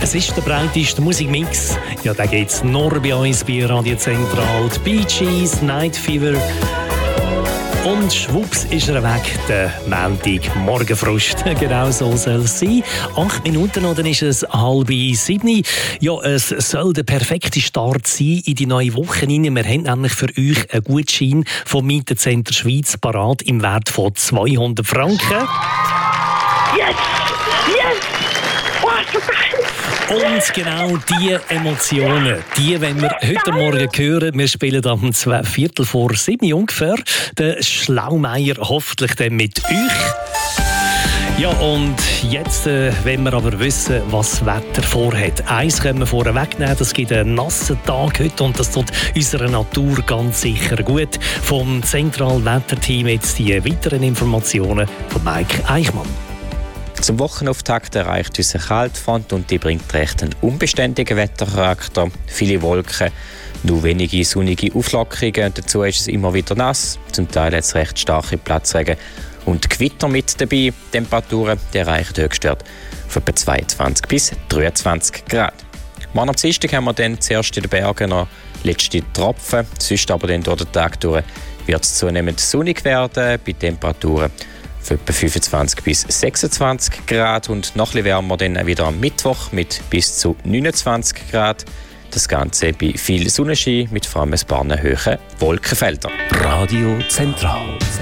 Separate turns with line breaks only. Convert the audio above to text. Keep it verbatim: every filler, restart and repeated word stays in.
Es ist der breiteste Musikmix. Ja, da geht's nur bei uns bei Radio Zentral. Die Bee Gees, Night Fever. Und schwupps ist er weg, der Montag Morgenfrost. Genau so soll es sein. Acht Minuten noch, dann ist es halb sieben. Ja, es soll der perfekte Start sein in die neue Woche rein. Wir haben nämlich für euch einen Gutschein vom Mietencenter Schweiz parat im Wert von zweihundert Franken.
Yes! Yes! Oh, so geil!
Und genau diese Emotionen, die wollen wir heute Morgen hören. Wir spielen am Viertel vor sieben ungefähr. Der Schlaumeier hoffentlich dann mit euch. Ja, und jetzt äh, wollen wir aber wissen, was das Wetter vorhat. Eins können wir vorher wegnehmen, es gibt einen nassen Tag heute und das tut unserer Natur ganz sicher gut. Vom Zentralen Wetterteam jetzt die weiteren Informationen von Mike Eichmann.
Zum Wochenauftakt erreicht uns eine Kaltfront und die bringt recht einen unbeständigen Wettercharakter. Viele Wolken, nur wenige sonnige Auflockerungen. Dazu ist es immer wieder nass. Zum Teil hat es recht starke Platzregen und Gewitter mit dabei. Die Temperaturen die erreichen Höchstwert von etwa zweiundzwanzig bis dreiundzwanzig Grad. Morgen am Dienstag haben wir dann zuerst in den Bergen noch letzte Tropfen. Sonst aber dann durch den Tag durch wird es zunehmend sonnig werden bei Temperaturen für etwa fünfundzwanzig bis sechsundzwanzig Grad und noch etwas wärmer dann wieder am Mittwoch mit bis zu neunundzwanzig Grad. Das Ganze bei viel Sonnenschein mit vor allem ein paar hohen Wolkenfeldern.
Radio Zentral.